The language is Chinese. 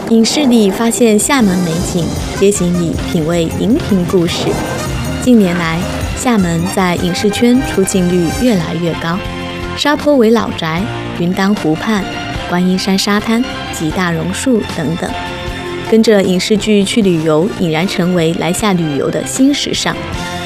影视里发现厦门美景，街行里品味荧屏故事。近年来，厦门在影视圈出镜率越来越高，沙坡尾老宅、云丹湖畔、观音山沙滩及大榕树等等，跟着影视剧去旅游，已然成为来厦旅游的新时尚。